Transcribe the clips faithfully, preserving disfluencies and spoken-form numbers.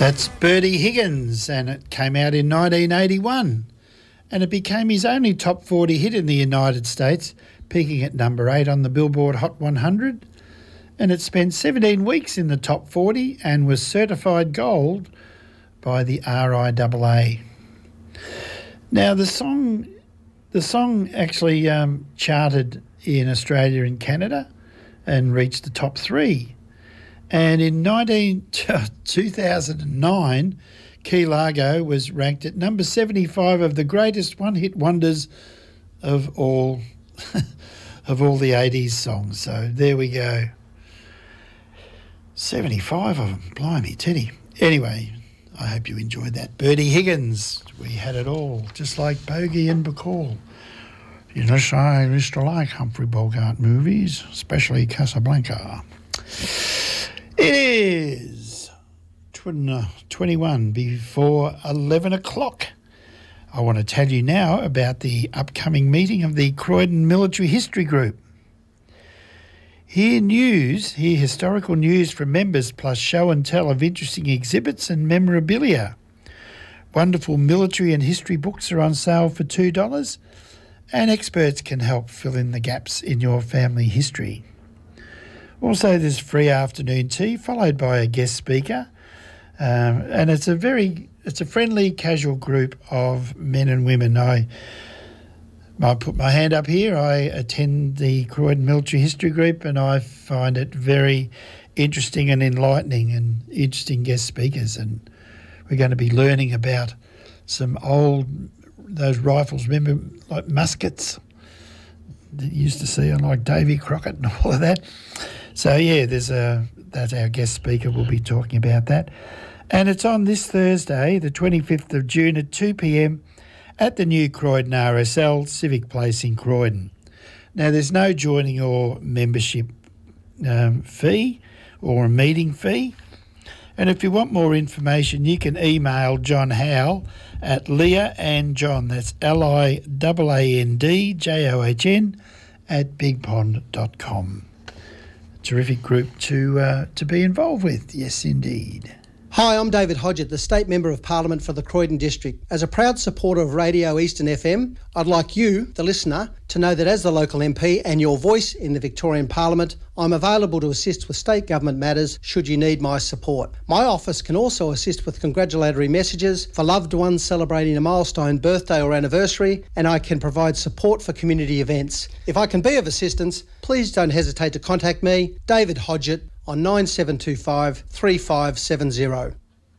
That's Bertie Higgins, and it came out in nineteen eighty-one, and it became his only top forty hit in the United States, peaking at number eight on the Billboard Hot one hundred, and it spent seventeen weeks in the top forty and was certified gold by the R I A A. Now, the song, the song actually um, charted in Australia and Canada and reached the top three. And in nineteen, two thousand nine, Key Largo was ranked at number seventy-five of the greatest one-hit wonders of all of all the eighties songs. So there we go. seventy-five of them. Blimey, Teddy. Anyway, I hope you enjoyed that. Bertie Higgins. We had it all, just like Bogey and Bacall. Yes, I used to like Humphrey Bogart movies, especially Casablanca. It is twenty-one before eleven o'clock. I want to tell you now about the upcoming meeting of the Croydon Military History Group. Hear news, hear historical news from members, plus show and tell of interesting exhibits and memorabilia. Wonderful military and history books are on sale for two dollars, and experts can help fill in the gaps in your family history. Also, there's free afternoon tea, followed by a guest speaker, um, and it's a very, it's a friendly, casual group of men and women. I, I put my hand up here. I attend the Croydon Military History Group, and I find it very interesting and enlightening, and interesting guest speakers. And we're going to be learning about some old those rifles, remember, like muskets that you used to see on like Davy Crockett and all of that. So, yeah, there's a that's our guest speaker. Will be talking about that. And it's on this Thursday, the twenty-fifth of June at two p.m. at the new Croydon R S L Civic Place in Croydon. Now, there's no joining or membership um, fee or a meeting fee. And if you want more information, you can email John Howell at Leah and John, that's L I A A N D J O H N, at big pond dot com. Terrific group to uh, to be involved with, yes indeed. Hi, I'm David Hodgett, the State Member of Parliament for the Croydon District. As a proud supporter of Radio Eastern F M, I'd like you, the listener, to know that as the local M P and your voice in the Victorian Parliament, I'm available to assist with state government matters should you need my support. My office can also assist with congratulatory messages for loved ones celebrating a milestone birthday or anniversary, and I can provide support for community events. If I can be of assistance, please don't hesitate to contact me, David Hodgett, on nine seven two five, three five seven zero.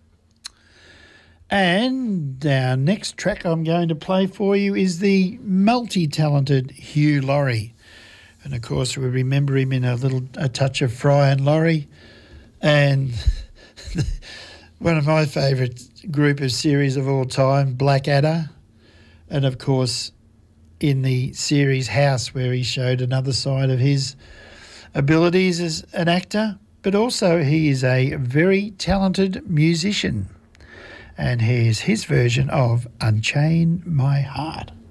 And our next track I'm going to play for you is the multi-talented Hugh Laurie. And, of course, we remember him in a little a touch of Fry and Laurie. And one of my favourite group of series of all time, Blackadder. And, of course, in the series House, where he showed another side of his abilities as an actor, but also he is a very talented musician. And here's his version of Unchain My Heart.